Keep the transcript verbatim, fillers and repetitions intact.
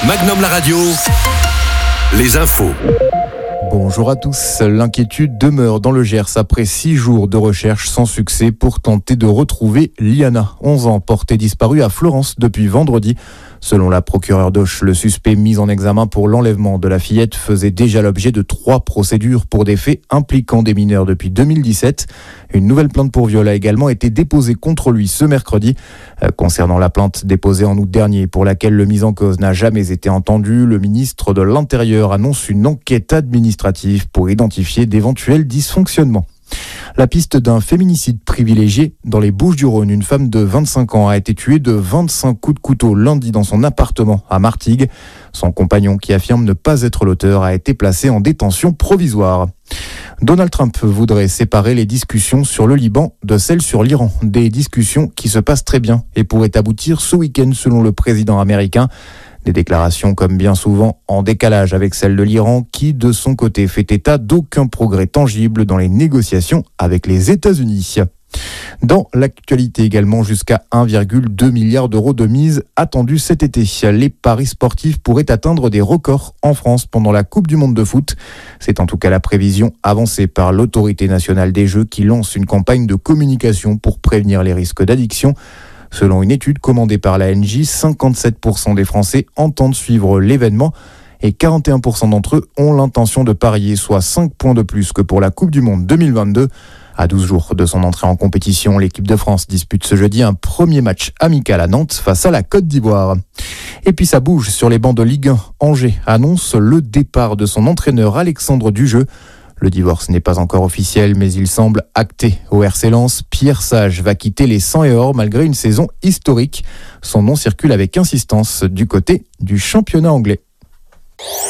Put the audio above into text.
Magnum la radio, les infos. Bonjour à tous. L'inquiétude demeure dans le Gers après six jours de recherche sans succès pour tenter de retrouver Liana, onze ans, portée disparue à Florence depuis vendredi. Selon la procureure d'Auch, le suspect mis en examen pour l'enlèvement de la fillette faisait déjà l'objet de trois procédures pour des faits impliquant des mineurs depuis deux mille dix-sept. Une nouvelle plainte pour viol a également été déposée contre lui ce mercredi. Euh, concernant la plainte déposée en août dernier pour laquelle le mis en cause n'a jamais été entendu, le ministre de l'Intérieur annonce une enquête administrative pour identifier d'éventuels dysfonctionnements. La piste d'un féminicide privilégié dans les Bouches-du-Rhône. Une femme de vingt-cinq ans a été tuée de vingt-cinq coups de couteau lundi dans son appartement à Martigues. Son compagnon, qui affirme ne pas être l'auteur, a été placé en détention provisoire. Donald Trump voudrait séparer les discussions sur le Liban de celles sur l'Iran. Des discussions qui se passent très bien et pourraient aboutir ce week-end selon le président américain. Des déclarations comme bien souvent en décalage avec celles de l'Iran qui, de son côté, fait état d'aucun progrès tangible dans les négociations avec les États-Unis. Dans l'actualité également, jusqu'à un virgule deux milliard d'euros de mise attendus cet été. Les paris sportifs pourraient atteindre des records en France pendant la Coupe du Monde de foot. C'est en tout cas la prévision avancée par l'Autorité nationale des jeux qui lance une campagne de communication pour prévenir les risques d'addiction. Selon une étude commandée par l'A N J, cinquante-sept pour cent des Français entendent suivre l'événement et quarante et un pour cent d'entre eux ont l'intention de parier, soit cinq points de plus que pour la Coupe du Monde deux mille vingt-deux. À douze jours de son entrée en compétition, l'équipe de France dispute ce jeudi un premier match amical à Nantes face à la Côte d'Ivoire. Et puis ça bouge sur les bancs de Ligue un. Angers annonce le départ de son entraîneur Alexandre Dujeu. Le divorce n'est pas encore officiel, mais il semble acté au R C Lens. Pierre Sage va quitter les Sang et Or malgré une saison historique. Son nom circule avec insistance du côté du championnat anglais.